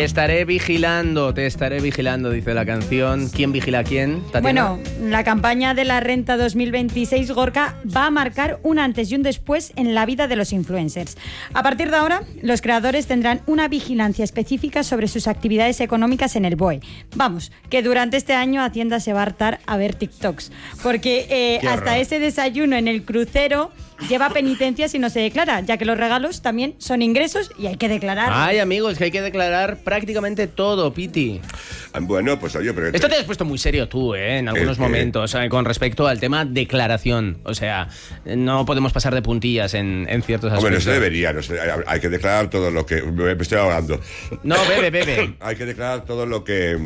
estaré vigilando, dice la canción. ¿Quién vigila a quién, Tatiana? Bueno, la campaña de la Renta 2026, Gorka, va a marcar un antes y un después en la vida de los influencers. A partir de ahora, los creadores tendrán una vigilancia específica sobre sus actividades económicas en el BOE. Vamos, que durante este año Hacienda se va a hartar a ver TikToks, porque hasta ese desayuno en el crucero lleva penitencia si no se declara, ya que los regalos también son ingresos y hay que declarar. Ay, amigos, que hay que declarar prácticamente todo, Piti. Bueno, pues oye, pero... Esto te has puesto muy serio tú, en algunos momentos, con respecto al tema declaración. O sea, no podemos pasar de puntillas en ciertos aspectos. Hombre, no se debería, hay que declarar todo lo que... Me estoy ahogando. No, bebe. Hay que declarar todo lo que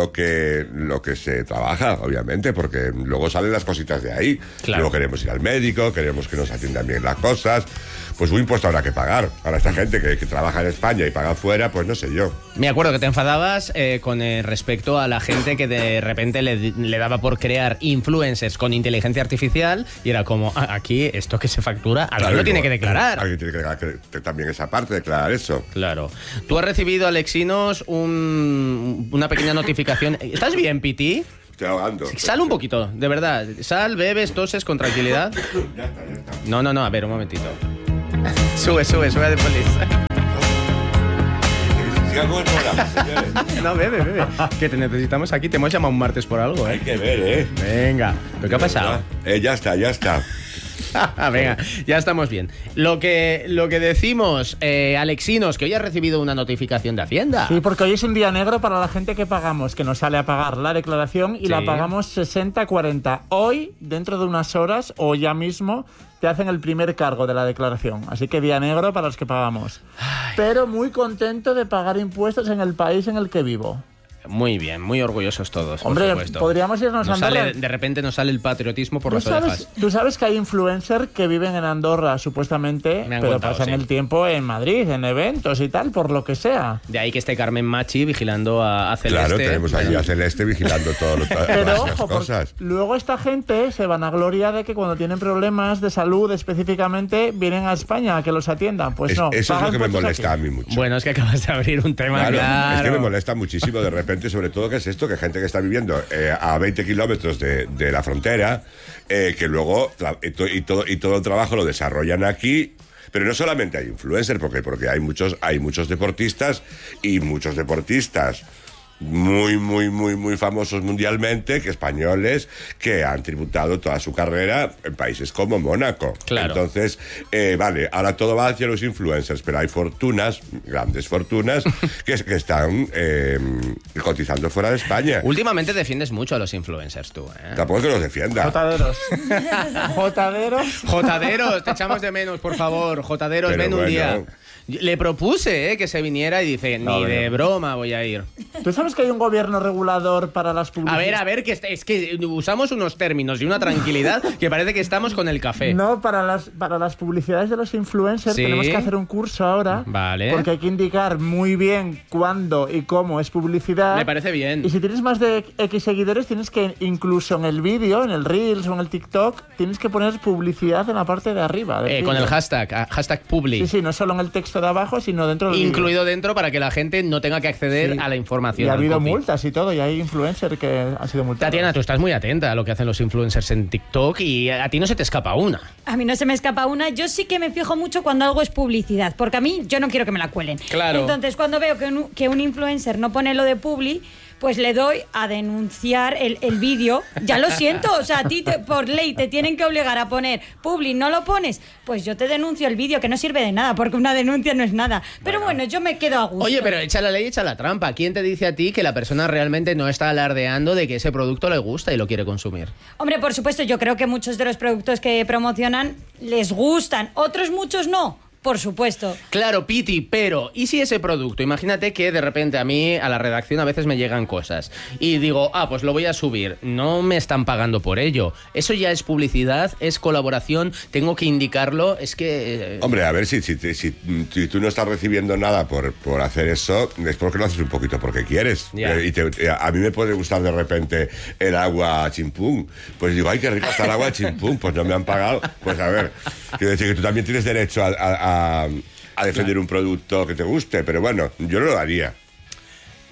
se trabaja, obviamente, porque luego salen las cositas de ahí. Claro. Luego queremos ir al médico, queremos que nos atiendan bien las cosas. Pues un impuesto habrá que pagar. Para esta gente que trabaja en España y paga fuera, pues no sé yo. Me acuerdo que te enfadabas con respecto a la gente que de repente le daba por crear influencers con inteligencia artificial y era como, aquí esto que se factura, alguien lo tiene que declarar. Alguien tiene que declarar también esa parte, declarar eso. Claro. Tú has recibido, Alexinos, una pequeña notificación. ¿Estás bien, Piti? Estoy ahogando. Sal un poquito, de verdad. Sal, bebes, toses con tranquilidad. Ya está. No, a ver, un momentito. Sube de policía. Sigamos el programa, señores. No, bebe. Que te necesitamos aquí. Te hemos llamado un martes por algo, Hay que ver, Venga. ¿Pero qué ha pasado? Ya está. Venga, ya estamos bien. Lo que decimos, Alexinos, que hoy has recibido una notificación de Hacienda. Sí, porque hoy es un día negro para la gente que pagamos, que nos sale a pagar la declaración y la pagamos 60-40. Hoy, dentro de unas horas o ya mismo, te hacen el primer cargo de la declaración. Así que día negro para los que pagamos. Pero muy contento de pagar impuestos en el país en el que vivo. Muy bien, muy orgullosos todos. Hombre, por supuesto. podríamos irnos a Andorra. De repente nos sale el patriotismo por las orejas. Tú sabes que hay influencers que viven en Andorra, supuestamente, pero pasan el tiempo en Madrid, en eventos y tal, por lo que sea. De ahí que esté Carmen Machi vigilando a Celeste. Claro, tenemos ahí a Celeste vigilando todas las cosas. Luego esta gente se vanagloria de que cuando tienen problemas de salud específicamente vienen a España a que los atiendan. Pues no. Eso es lo que me molesta aquí a mí mucho. Bueno, es que acabas de abrir un tema. Claro. Es que me molesta muchísimo de repente, sobre todo, que es esto, que gente que está viviendo a 20 kilómetros de la frontera, que luego todo el trabajo lo desarrollan aquí. Pero no solamente hay influencers, porque hay muchos deportistas y muchos deportistas muy famosos mundialmente, que españoles, que han tributado toda su carrera en países como Mónaco. Claro. Entonces, vale, ahora todo va hacia los influencers, pero hay fortunas, grandes fortunas, que están cotizando fuera de España. Últimamente defiendes mucho a los influencers tú, Tampoco es que los defienda. Jotaderos, te echamos de menos, por favor. Jotaderos, Pero ven un bueno. día. Le propuse que se viniera y dice, ni de broma voy a ir. ¿Tú sabes que hay un gobierno regulador para las publicidades? A ver, que es que usamos unos términos y una tranquilidad que parece que estamos con el café. No, para las publicidades de los influencers tenemos que hacer un curso ahora. Vale. Porque hay que indicar muy bien cuándo y cómo es publicidad. Me parece bien. Y si tienes más de X seguidores, tienes que, incluso en el vídeo, en el Reels o en el TikTok, tienes que poner publicidad en la parte de arriba. Con el hashtag publi. Sí, no solo en el texto de abajo, sino dentro del incluido dentro para que la gente no tenga que acceder a la información. Y ha habido multas y todo, y hay influencers que han sido multados. Tatiana, tú estás muy atenta a lo que hacen los influencers en TikTok y a ti no se te escapa una. A mí no se me escapa una. Yo sí que me fijo mucho cuando algo es publicidad, porque a mí yo no quiero que me la cuelen. Claro. Entonces, cuando veo que un influencer no pone lo de publi, pues le doy a denunciar el vídeo. Ya lo siento, o sea, a ti por ley te tienen que obligar a poner publi, no lo pones, pues yo te denuncio el vídeo, que no sirve de nada, porque una denuncia no es nada. Pero bueno, yo me quedo a gusto. Oye, pero echa la ley, echa la trampa. ¿Quién te dice a ti que la persona realmente no está alardeando de que ese producto le gusta y lo quiere consumir? Hombre, por supuesto, yo creo que muchos de los productos que promocionan les gustan, otros muchos no. Por supuesto. Claro, Piti, pero ¿y si ese producto? Imagínate que de repente a mí, a la redacción, a veces me llegan cosas y digo, pues lo voy a subir. No me están pagando por ello. Eso ya es publicidad, es colaboración, tengo que indicarlo, es que... Hombre, a ver, si tú no estás recibiendo nada por hacer eso, es porque lo haces un poquito porque quieres. A mí me puede gustar de repente el agua chimpún. Pues digo, ay, qué rica está el agua chimpún. Pues no me han pagado. Pues a ver, quiero decir que tú también tienes derecho a defender un producto que te guste, pero bueno, yo no lo haría.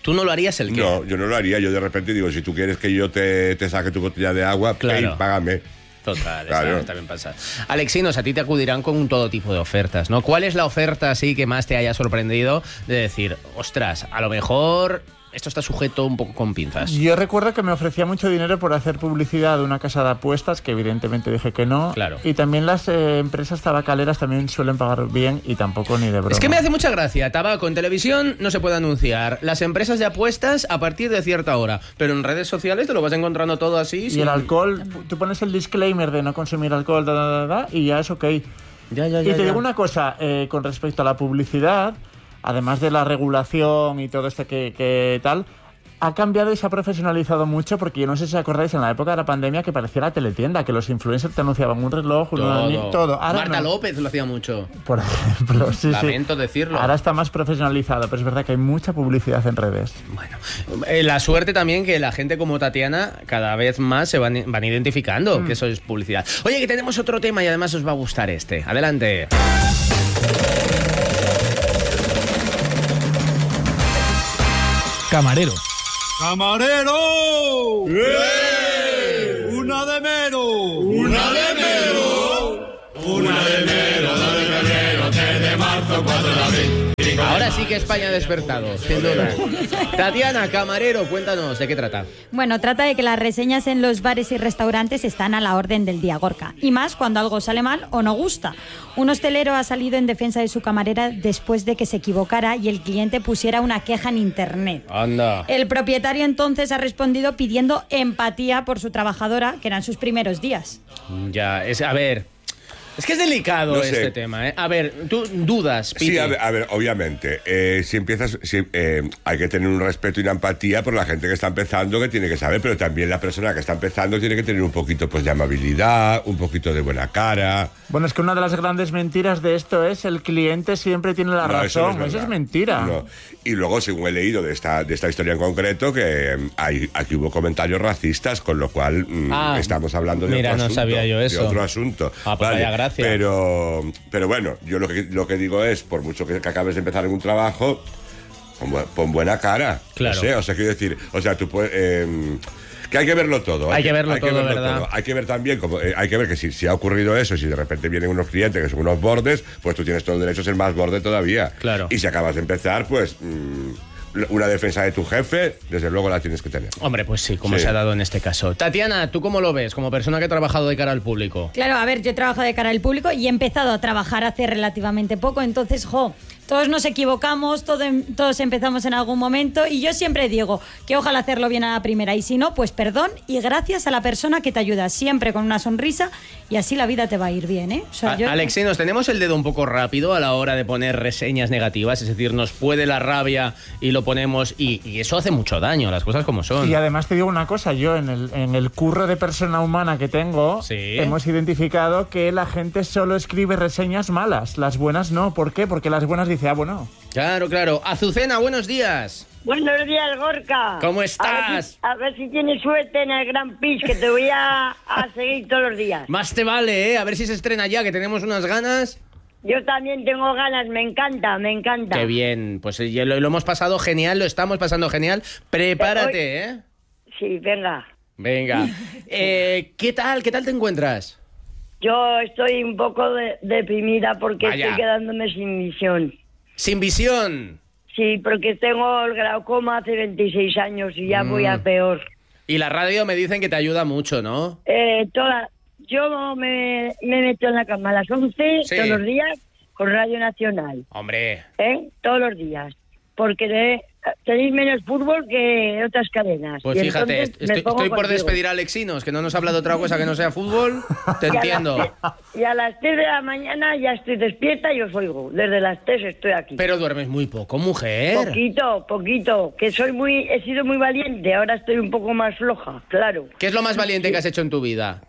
¿Tú no lo harías el qué? No, yo no lo haría. Yo de repente digo, si tú quieres que yo te saque tu botella de agua, Claro. hey, págame. Total, Claro. eso también pasa. Alexinos, a ti te acudirán con todo tipo de ofertas, ¿no? ¿Cuál es la oferta así que más te haya sorprendido de decir, ostras, a lo mejor esto está sujeto un poco con pinzas? Yo recuerdo que me ofrecía mucho dinero por hacer publicidad de una casa de apuestas, que evidentemente dije que no. Claro. Y también las empresas tabacaleras también suelen pagar bien y tampoco ni de broma. Es que me hace mucha gracia. Tabaco en televisión no se puede anunciar. Las empresas de apuestas a partir de cierta hora. Pero en redes sociales te lo vas encontrando todo así. Y el alcohol, tú pones el disclaimer de no consumir alcohol, y ya es ok. Ya, Y te digo una cosa, con respecto a la publicidad, además de la regulación y todo esto que tal, ha cambiado y se ha profesionalizado mucho, porque yo no sé si os acordáis, en la época de la pandemia, que parecía la teletienda, que los influencers te anunciaban un reloj, todo. Ahora Marta no. López lo hacía mucho. Por ejemplo, sí. Lamento decirlo. Ahora está más profesionalizado, pero es verdad que hay mucha publicidad en redes. Bueno, la suerte también que la gente como Tatiana cada vez más se van identificando que eso es publicidad. Oye, que tenemos otro tema y además os va a gustar este. Adelante. Camarero. ¡Camarero! ¡Eh! ¡Una de mero! ¡Una de mero! ¡Una de mero, 2 de febrero, 3 de marzo, 4 de abril! Ahora sí que España ha despertado, sin duda. Tatiana, camarero, cuéntanos, ¿de qué trata? Bueno, trata de que las reseñas en los bares y restaurantes están a la orden del día, Gorka. Y más cuando algo sale mal o no gusta. Un hostelero ha salido en defensa de su camarera después de que se equivocara y el cliente pusiera una queja en internet. Anda. El propietario entonces ha respondido pidiendo empatía por su trabajadora, que eran sus primeros días. Ya, a ver... Es que es delicado No sé. este tema, ¿eh? A ver, tú dudas, Piti. Sí, a ver, obviamente, si empiezas, hay que tener un respeto y una empatía por la gente que está empezando, que tiene que saber, pero también la persona que está empezando tiene que tener un poquito pues de amabilidad, un poquito de buena cara. Bueno, es que una de las grandes mentiras de esto es el cliente siempre tiene la No, razón. no Eso es verdad. mentira. No. Y luego, según he leído de esta historia en concreto, que aquí hubo comentarios racistas, con lo cual estamos hablando de mira, otro no asunto. sabía yo eso. De otro asunto. Ah, pues vaya gracia. Pero bueno, yo lo que digo es, por mucho que acabes de empezar en un trabajo, pon buena cara. Claro. No sé, o sea, quiero decir, o sea, tú puedes... que hay que verlo todo. Hay que verlo todo, ¿verdad? Hay que ver también, hay que ver que si ha ocurrido eso, si de repente vienen unos clientes que son unos bordes, pues tú tienes todo el derecho a ser más borde todavía. Claro. Y si acabas de empezar, pues una defensa de tu jefe, desde luego la tienes que tener. Hombre, pues sí, como Sí. se ha dado en este caso. Tatiana, ¿tú cómo lo ves como persona que ha trabajado de cara al público? Claro, a ver, yo trabajo de cara al público y he empezado a trabajar hace relativamente poco, entonces, todos nos equivocamos, todos empezamos en algún momento y yo siempre digo que ojalá hacerlo bien a la primera y si no, pues perdón y gracias a la persona que te ayuda, siempre con una sonrisa y así la vida te va a ir bien, ¿eh? O sea, Alexei, nos tenemos el dedo un poco rápido a la hora de poner reseñas negativas, es decir, nos puede la rabia y lo ponemos y eso hace mucho daño, las cosas como son. Y además te digo una cosa, yo en el curro de persona humana que tengo, Sí. hemos identificado que la gente solo escribe reseñas malas, las buenas no. ¿Por qué? Porque las buenas dice, bueno. Claro, claro. Azucena, buenos días. Buenos días, Gorka. ¿Cómo estás? A ver si tienes suerte en el Gran Prix, que te voy a seguir todos los días. Más te vale, ¿eh? A ver si se estrena ya, que tenemos unas ganas. Yo también tengo ganas, me encanta, me encanta. Qué bien, pues ya lo hemos pasado genial, lo estamos pasando genial. Prepárate, ¿eh? Sí, venga. Venga. ¿Qué tal te encuentras? Yo estoy un poco deprimida porque Vaya. estoy quedándome sin visión. Sin visión. Sí, porque tengo el glaucoma hace 26 años y ya voy a peor. Y la radio me dicen que te ayuda mucho, ¿no? Yo me meto en la cama a las 11 Sí. todos los días con Radio Nacional. Hombre. Todos los días. Porque tenéis menos fútbol que otras cadenas. Pues Y fíjate, entonces me estoy pongo por contigo. despedir a Alexinos, que no nos habla de otra cosa que no sea fútbol. Te entiendo. Y a las 3 de la mañana ya estoy despierta y os oigo. Desde las 3 estoy aquí. Pero duermes muy poco, mujer. Poquito. Que he sido muy valiente. Ahora estoy un poco más floja, claro. ¿Qué es lo más valiente que has hecho en tu vida?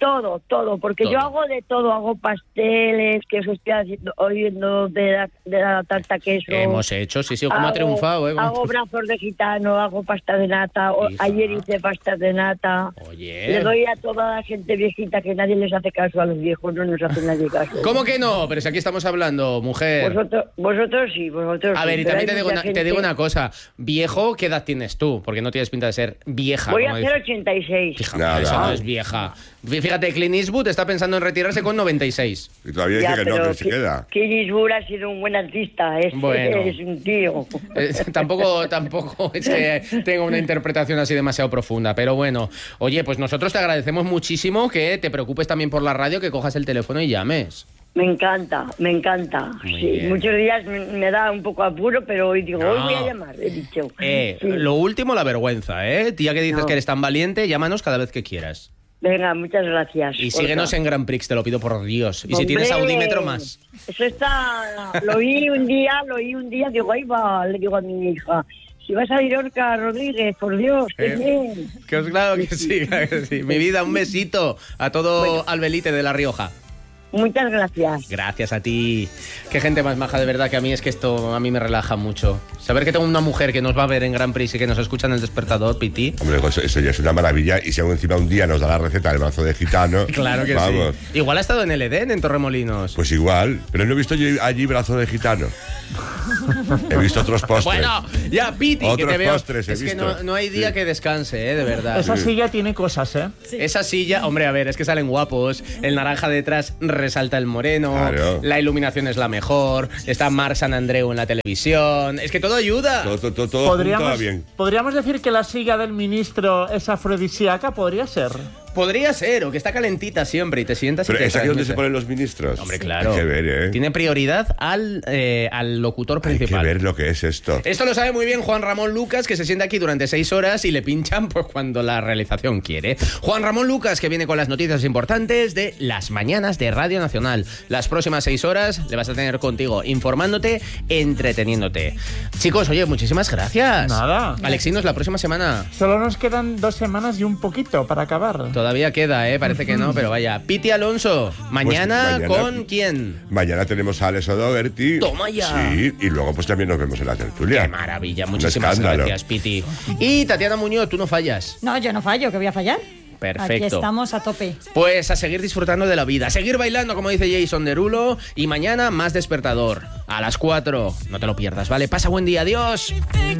todo, porque Todo. yo hago de todo, hago pasteles, que os estoy oyendo de la tarta queso. Hemos hecho, sí, cómo ha triunfado, ¿eh? Hago brazos de gitano, hago pasta de nata, Hija. ayer hice pasta de nata. Oye. Le doy a toda la gente viejita, que nadie les hace caso a los viejos, no nos hace nadie caso. ¿Cómo que no? Pero si aquí estamos hablando, mujer. Vosotros sí. A ver, y pero también hay mucha te digo gente- una cosa. Viejo, ¿qué edad tienes tú? Porque no tienes pinta de ser vieja. Voy a como hacer dice. 86. Hija, Nada. eso no es vieja. Fíjate, Clint Eastwood está pensando en retirarse con 96. Y todavía dice que no, pero que se queda. Clint Eastwood ha sido un buen artista, Bueno. es un tío. Tampoco es que tenga una interpretación así demasiado profunda, pero bueno. Oye, pues nosotros te agradecemos muchísimo que te preocupes también por la radio, que cojas el teléfono y llames. Me encanta. Muy Sí, bien. muchos días me da un poco apuro, pero hoy digo, No. hoy voy a llamar, he dicho. Sí. Lo último, la vergüenza, ¿eh? Tía que dices No. que eres tan valiente, llámanos cada vez que quieras. Venga, muchas gracias. Y Gorka. síguenos en Grand Prix, te lo pido por Dios. Y si Hombre, tienes audímetro, más. Eso está... Lo oí un día, digo, ahí va, le digo a mi hija, si vas a ir Orca Rodríguez, por Dios, qué bien. Que os claro que sí, claro que sí. Mi vida, un besito a todo Albelite de La Rioja. Muchas gracias. Gracias a ti. Qué gente más maja, de verdad, que a mí es que esto a mí me relaja mucho. Saber que tengo una mujer que nos va a ver en Grand Prix y que nos escucha en El Despertador, Piti. Hombre, eso ya es una maravilla. Y si aún encima un día nos da la receta del brazo de gitano. Claro que vamos. sí. Igual ha estado en el Edén, en Torremolinos. Pues igual. Pero no he visto yo allí brazo de gitano. He visto otros postres. Bueno, ya, Piti, que Otros te veo. postres he Es que visto. no hay día Sí. que descanse, de verdad. Esa silla tiene cosas, ¿eh? Esa silla, hombre, a ver, es que salen guapos. El naranja detrás resalta el moreno. Claro. La iluminación es la mejor. Está Marc San Andreu en la televisión. Es que todo ayuda. Todo junto va bien. ¿Podríamos decir que la silla del ministro es afrodisíaca? ¿Podría ser? Podría ser, o que está calentita siempre y te sientas y Pero te es aquí donde se transmite. ponen los ministros. Hombre, claro. Hay que ver, ¿eh? Tiene prioridad al locutor Hay que principal. ver lo que es esto. Esto lo sabe muy bien Juan Ramón Lucas, que se sienta aquí durante 6 horas y le pinchan pues cuando la realización quiere. Juan Ramón Lucas, que viene con las noticias importantes de las mañanas de Radio Nacional. Las próximas 6 horas le vas a tener contigo, informándote, entreteniéndote. Chicos, oye, muchísimas gracias. Nada. Alexinos, la próxima semana. Solo nos quedan 2 semanas y un poquito para acabar. Todavía queda, parece que no, pero vaya. Piti Alonso, mañana, mañana- ¿con quién? Mañana tenemos a Alex O'Doherty. Toma ya. Sí, y luego pues también nos vemos en la tertulia. Qué maravilla, Un muchísimas escándalo. gracias, Piti. Y Tatiana Muñoz, tú no fallas. No, yo no fallo, que voy a fallar. Perfecto. Aquí estamos a tope. Pues a seguir disfrutando de la vida, a seguir bailando, como dice Jason Derulo, y mañana más Despertador, a las 4. No te lo pierdas, ¿vale? Pasa buen día, adiós.